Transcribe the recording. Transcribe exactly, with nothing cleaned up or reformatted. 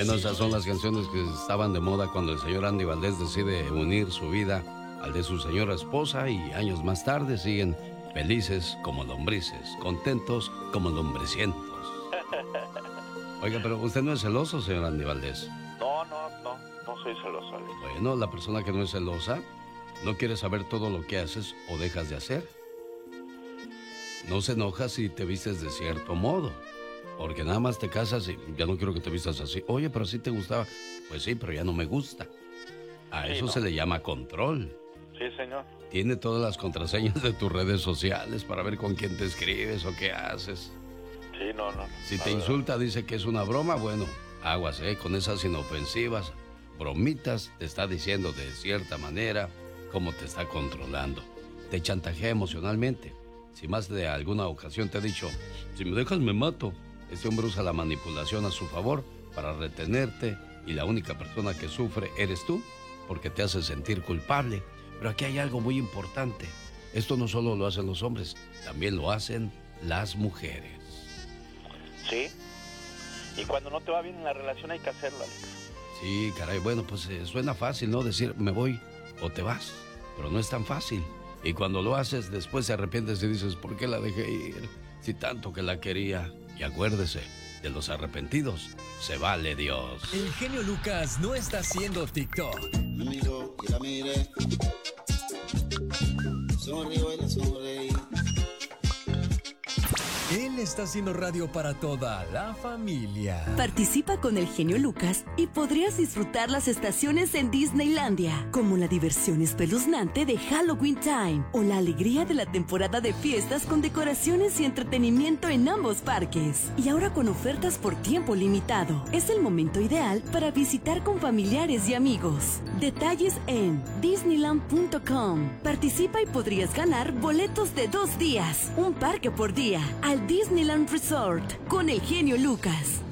Bueno, esas son las canciones que estaban de moda cuando el señor Andy Valdés decide unir su vida al de su señora esposa y años más tarde siguen felices como lombrices, contentos como lombricientos. Oiga, pero usted no es celoso, señor Andy Valdés. No, no, no, no soy celoso, Alex. Bueno, la persona que no es celosa no quiere saber todo lo que haces o dejas de hacer. No se enoja si te vistes de cierto modo, porque nada más te casas y ya no quiero que te vistas así. Oye, pero sí te gustaba. Pues sí, pero ya no me gusta. A Sí, eso no. se le llama control. Sí, señor. Tiene todas las contraseñas de tus redes sociales para ver con quién te escribes o qué haces. Sí, no, no. Si la te verdad. insulta, dice que es una broma, bueno, aguas, ¿eh? Con esas inofensivas bromitas te está diciendo de cierta manera cómo te está controlando. Te chantajea emocionalmente. Si más de alguna ocasión te ha dicho, si me dejas me mato. Este hombre usa la manipulación a su favor para retenerte y la única persona que sufre eres tú porque te hace sentir culpable. Pero aquí hay algo muy importante. Esto no solo lo hacen los hombres, también lo hacen las mujeres. Sí. Y cuando no te va bien en la relación hay que hacerlo, Alex. Sí, caray, bueno, pues eh, suena fácil, ¿no? Decir, me voy o te vas, pero no es tan fácil. Y cuando lo haces, después te arrepientes y dices, ¿por qué la dejé ir? Si tanto que la quería. Y acuérdese, de los arrepentidos, se vale Dios. El genio Lucas no está haciendo TikTok. Me miró y la miré. Sonrió y la sonreí. Él está haciendo radio para toda la familia. Participa con el genio Lucas y podrías disfrutar las estaciones en Disneylandia, como la diversión espeluznante de Halloween Time o la alegría de la temporada de fiestas con decoraciones y entretenimiento en ambos parques. Y ahora con ofertas por tiempo limitado. Es el momento ideal para visitar con familiares y amigos. Detalles en disneyland punto com. Participa y podrías ganar boletos de dos días, un parque por día, al Disneyland Resort con el genio Lucas.